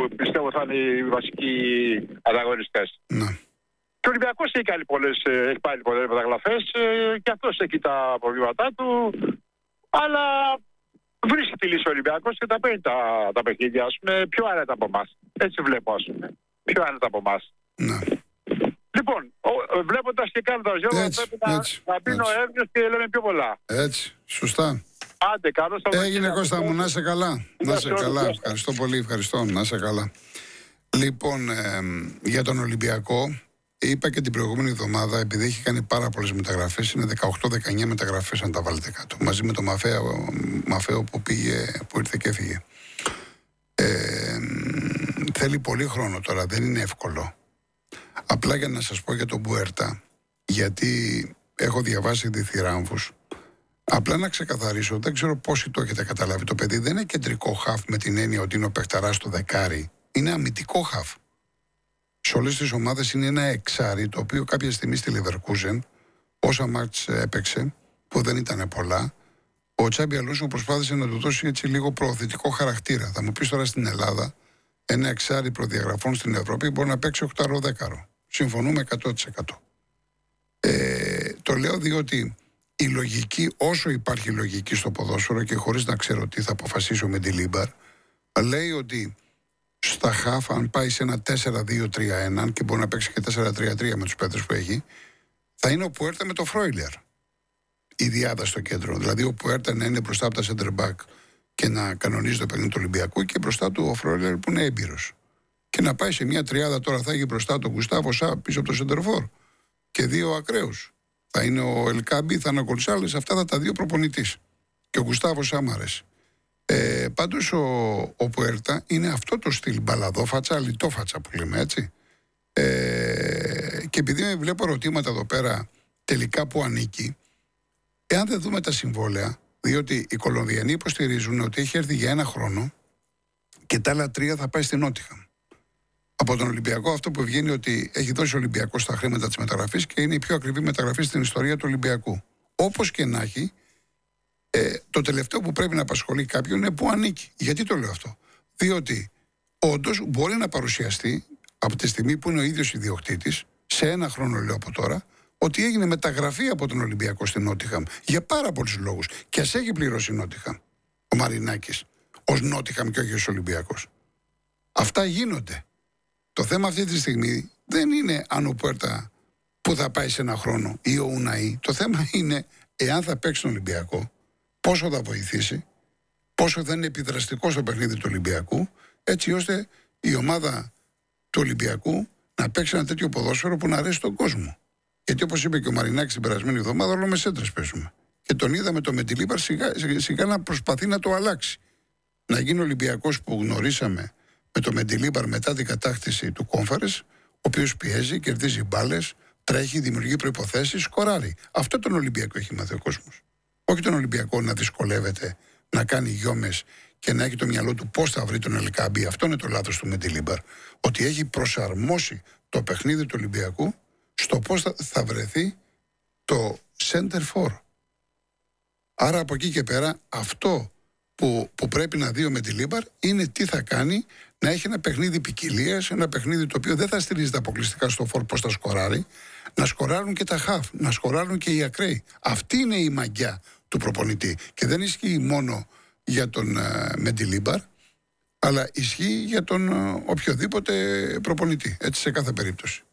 πιστεύω θα είναι οι βασικοί ανταγωνιστές. Ναι. Και ο Ολυμπιακός έχει πάρει πολλές μεταγραφές και αυτός έχει τα προβλήματά του. Αλλά βρίσκει τη λύση ο Ολυμπιακός και τα παίρνει τα παιχνίδια, ας πούμε, πιο άνετα από εμάς. Έτσι βλέπω, ας πούμε. Πιο άνετα από εμάς. Ναι. Λοιπόν, βλέποντας και κάνοντας Γιώργο, πρέπει να μπει ο Εύγιος και λέμε πιο πολλά. Έτσι, σωστά. Άντε, καλώς θα έγινε Κώστα μου, να είσαι καλά. Να είσαι καλά, ευχαριστώ πολύ, ευχαριστώ, να είσαι καλά. Λοιπόν, για τον Ολυμπιακό, είπα και την προηγούμενη εβδομάδα, επειδή έχει κάνει πάρα πολλές μεταγραφές, είναι 18-19 μεταγραφές αν τα βάλετε κάτω, μαζί με τον Μαφαίο που ήρθε και έφυγε. Θέλει πολύ χρόνο τώρα, δεν είναι εύκολο. Απλά για να σας πω για τον Μπουέρτα, γιατί έχω διαβάσει διθυράμβους. Απλά να ξεκαθαρίσω, δεν ξέρω πόσοι το έχετε καταλάβει. Το παιδί δεν είναι κεντρικό χαφ με την έννοια ότι είναι ο παιχταράς στο δεκάρι. Είναι αμυντικό χαφ. Σε όλες τις ομάδες είναι ένα εξάρι, το οποίο κάποια στιγμή στη Leverkusen, όσα μάτς έπαιξε, που δεν ήταν πολλά, ο Τσάμπι Αλόνσο προσπάθησε να του δώσει έτσι λίγο προωθητικό χαρακτήρα. Θα μου πεις τώρα στην Ελλάδα, ένα εξάρι προδιαγραφών στην Ευρώπη μπορεί να παίξει 8-10. Συμφωνούμε 100%. Το λέω διότι η λογική, όσο υπάρχει λογική στο ποδόσφαιρο και χωρίς να ξέρω τι θα αποφασίσει ο Μεντιλίμπαρ, λέει ότι στα χαφ, αν πάει σε ένα 4-2-3-1 και μπορεί να παίξει και 4-3-3 με τους παίκτες που έχει, θα είναι ο Πουέρτα με το Φρόιλερ. Η διάδα στο κέντρο. Δηλαδή ο Πουέρτα να είναι μπροστά από τα center back και να κανονίζει το παιχνίδι του Ολυμπιακού και μπροστά του ο Φρόιλερ που είναι έμπειρος. Και να πάει σε μια τριάδα τώρα, θα έχει μπροστά τον Γκουστάβο Σα πίσω από το σεντερφόρ και δύο ακραίους. Θα είναι ο Ελκάμπη, θα είναι ο Κολσάλες, αυτά θα τα δύο προπονητής. Και ο Γκουστάβο Σα μ' αρέσει. Πάντως ο Πουέρτα είναι αυτό το στυλ μπαλαδόφατσα, αλιτόφατσα που λέμε έτσι. Και επειδή βλέπω ερωτήματα εδώ πέρα τελικά που ανήκει, εάν δεν δούμε τα συμβόλαια, διότι οι Κολομβιανοί υποστηρίζουν ότι έχει έρθει για 1 χρόνο και τα άλλα 3 θα πάει στην Νότιχαμ. Από τον Ολυμπιακό αυτό που βγαίνει ότι έχει δώσει ο Ολυμπιακός τα χρήματα της μεταγραφής και είναι η πιο ακριβή μεταγραφή στην ιστορία του Ολυμπιακού. Όπως και να έχει, το τελευταίο που πρέπει να απασχολεί κάποιον είναι που ανήκει. Γιατί το λέω αυτό? Διότι όντως μπορεί να παρουσιαστεί από τη στιγμή που είναι ο ίδιος ιδιοκτήτης, σε 1 χρόνο λέω από τώρα, ότι έγινε μεταγραφή από τον Ολυμπιακό στην Νότιχαμ για πάρα πολλούς λόγους. Και ας έχει πληρώσει η Νότιχαμ ο Μαρινάκης ως Νότιχαμ και όχι ως Ολυμπιακός. Αυτά γίνονται. Το θέμα αυτή τη στιγμή δεν είναι αν ο Πουέρτα που θα πάει σε 1 χρόνο ή ο Ουναή. Το θέμα είναι εάν θα παίξει τον Ολυμπιακό, πόσο θα βοηθήσει, πόσο θα είναι επιδραστικό στο παιχνίδι του Ολυμπιακού, έτσι ώστε η ομάδα του Ολυμπιακού να παίξει ένα τέτοιο ποδόσφαιρο που να αρέσει τον κόσμο. Γιατί όπως είπε και ο Μαρινάκης την περασμένη εβδομάδα, όλο με σέντρες παίζουμε. Και τον είδαμε το Μεντιλίμπαρ σιγά να προσπαθεί να το αλλάξει. Να γίνει ο Ολυμπιακός που γνωρίσαμε με το Μεντιλίμπαρ μετά την κατάκτηση του Conference, ο οποίος πιέζει, κερδίζει μπάλες, τρέχει, δημιουργεί προϋποθέσεις, σκοράρει. Αυτό τον Ολυμπιακό έχει μάθει ο κόσμος. Όχι τον Ολυμπιακό να δυσκολεύεται, να κάνει γιόμες και να έχει το μυαλό του πώς θα βρει τον Ελκάμπη. Αυτό είναι το λάθος του Μεντιλίμπαρ. Ότι έχει προσαρμόσει το παιχνίδι του Ολυμπιακού στο πώς θα βρεθεί το center for. Άρα από εκεί και πέρα αυτό που πρέπει να δει ο Μεντιλίμπαρ είναι τι θα κάνει, να έχει ένα παιχνίδι ποικιλίας, ένα παιχνίδι το οποίο δεν θα στηρίζεται αποκλειστικά στο φορ πώς θα σκοράρει, να σκοράρουν και τα χαφ, να σκοράρουν και οι ακραίοι. Αυτή είναι η μαγιά του προπονητή και δεν ισχύει μόνο για τον Μεντιλίμπαρ, αλλά ισχύει για τον οποιοδήποτε προπονητή, έτσι σε κάθε περίπτωση.